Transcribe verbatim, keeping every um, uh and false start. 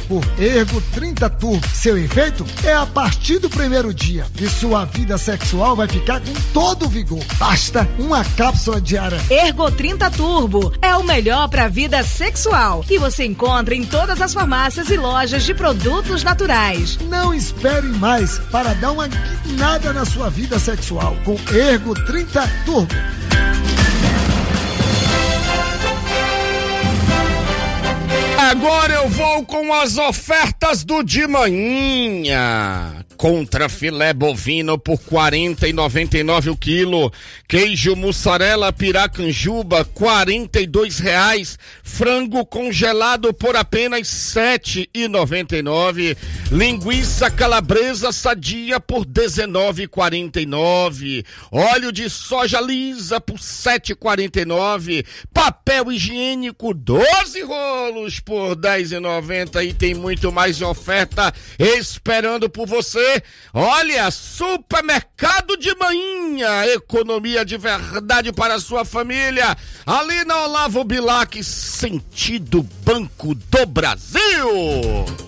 por Ergo trinta Turbo. Seu efeito é a partir do primeiro dia e sua vida sexual vai ficar com todo o vigor. Basta uma cápsula diária. Ergo trinta Turbo é o melhor para a vida sexual e você encontra em todas as farmácias e lojas de produtos naturais. Não espere mais para dar uma guinada na sua vida sexual com Ergo trinta Turbo. Agora eu vou com as ofertas do de manhã. Contra filé bovino por quarenta reais e noventa e nove centavos o quilo. Queijo mussarela piracanjuba quarenta e dois reais. Frango congelado por apenas sete reais e noventa e nove centavos. Linguiça calabresa sadia por dezenove reais e quarenta e nove centavos. Óleo de soja lisa por sete reais e quarenta e nove centavos. Papel higiênico doze rolos por dez reais e noventa centavos. E tem muito mais oferta esperando por você. Olha, Supermercado de Manhã, economia de verdade para a sua família, ali na Olavo Bilac, sentido Banco do Brasil.